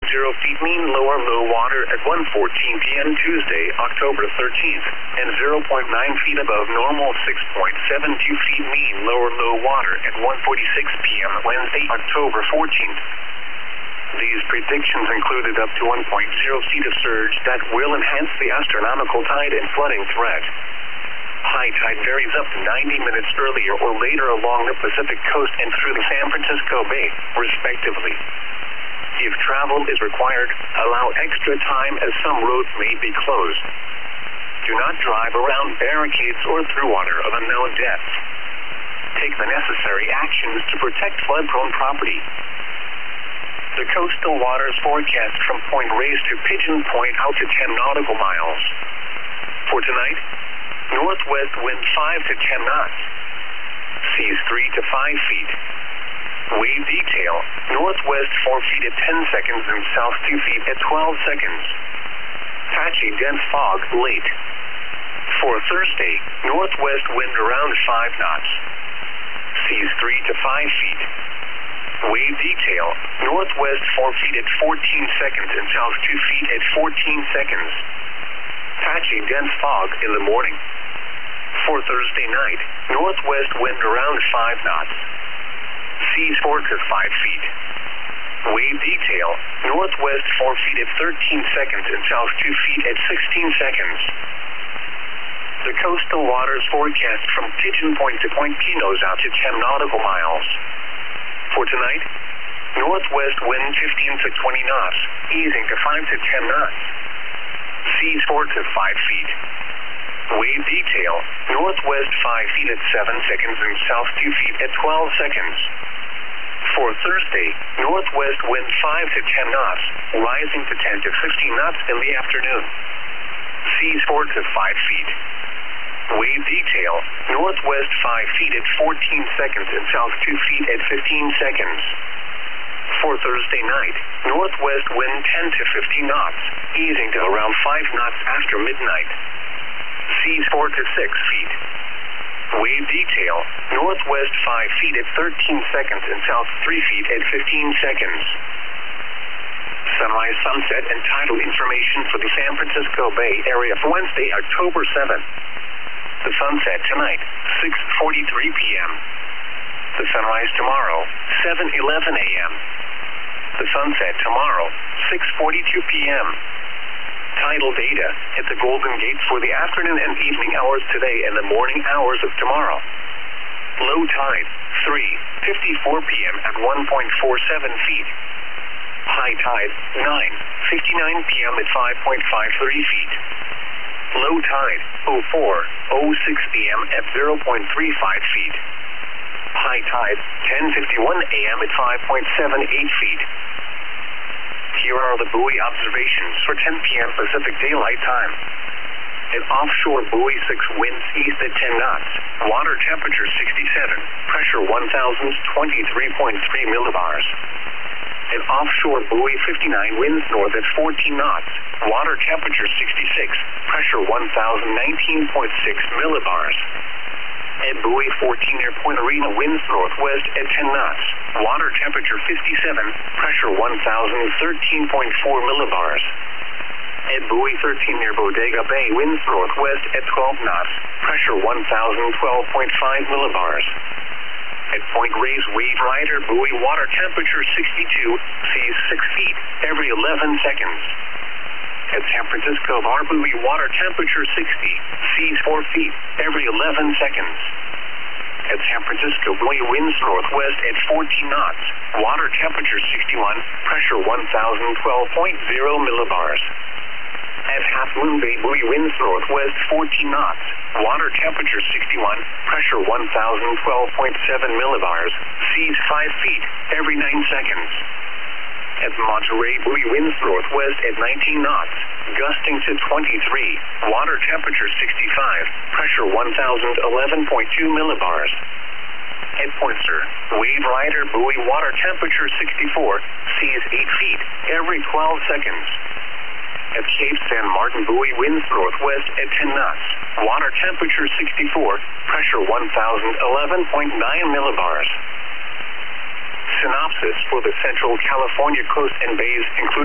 feet mean lower low water at 1:14 p.m. Tuesday, October 13th, and 0.9 feet above normal 6.72 feet mean lower low water at 1:46 p.m. Wednesday, October 14th. These predictions included up to 1.0 feet of surge that will enhance the astronomical tide and flooding threat. High tide varies up to 90 minutes earlier or later along the Pacific coast and through the San Francisco Bay, respectively. If travel is required, allow extra time as some roads may be closed. Do not drive around barricades or through water of unknown depth. Take the necessary actions to protect flood-prone property. The coastal waters forecast from Point Reyes to Pigeon Point out to 10 nautical miles. For tonight, northwest wind 5 to 10 knots. Seas 3 to 5 feet. Wave detail, northwest 4 feet at 10 seconds and south 2 feet at 12 seconds. Patchy dense fog late. For Thursday, northwest wind around 5 knots. Seas 3 to 5 feet. Wave detail, northwest 4 feet at 14 seconds and south 2 feet at 14 seconds. Patchy dense fog in the morning. For Thursday night, northwest wind around 5 knots. Seas 4 to 5 feet. Wave detail, northwest 4 feet at 13 seconds and south 2 feet at 16 seconds. The coastal waters forecast from Pigeon Point to Point Pinos out to 10 nautical miles. For tonight, northwest wind 15 to 20 knots, easing to 5 to 10 knots. Seas 4 to 5 feet. Wave detail, northwest 5 feet at 7 seconds and south 2 feet at 12 seconds. For Thursday, northwest wind 5 to 10 knots, rising to 10 to 15 knots in the afternoon. Seas 4 to 5 feet. Wave detail, northwest 5 feet at 14 seconds and south 2 feet at 15 seconds. For Thursday night, northwest wind 10 to 15 knots, easing to around 5 knots after midnight. Seas 4 to 6 feet. Wave detail, northwest 5 feet at 13 seconds and south 3 feet at 15 seconds. Sunrise, sunset, and tidal information for the San Francisco Bay Area for Wednesday, October 7th. The sunset tonight, 6:43 p.m. The sunrise tomorrow, 7:11 a.m. The sunset tomorrow, 6:42 p.m. Tidal data at the Golden Gate for the afternoon and evening hours today and the morning hours of tomorrow. Low tide, 3:54 p.m. at 1.47 feet. High tide, 9:59 p.m. at 5.53 feet. Low tide, 04:06 p.m. at 0.35 feet. High tide, 10:51 a.m. at 5.78 feet. Here are the buoy observations for 10 p.m. Pacific Daylight Time. An offshore buoy 6 winds east at 10 knots. Water temperature 67. Pressure 1,023.3 millibars. An offshore buoy 59 winds north at 14 knots. Water temperature 66. Pressure 1,019.6 millibars. At buoy 14 near Point Arena winds northwest at 10 knots. Water temperature 57. Pressure 1,013.4 millibars. At buoy 13 near Bodega Bay winds northwest at 12 knots. Pressure 1,012.5 millibars. At Point Reyes Wave Rider buoy water temperature 62. Seas 6 feet every 11 seconds. At San Francisco Bar buoy water temperature 60. Seas 4 feet every 11 seconds. At San Francisco buoy winds northwest at 14 knots. Water temperature 61. Pressure 1,012.0 millibars. At Half Moon Bay buoy winds northwest 14 knots. Water temperature 61. Pressure 1,012.7 millibars. Seas 5 feet every 9 seconds. At Monterey buoy winds northwest at 19 knots, gusting to 23. Water temperature 65. Pressure 1,011.2 millibars. At Poinsett, Wave Rider buoy water temperature 64. Seas 8 feet every 12 seconds. At Cape San Martin buoy winds northwest at 10 knots. Water temperature 64. Pressure 1,011.9 millibars. Synopsis for the Central California coast and bays include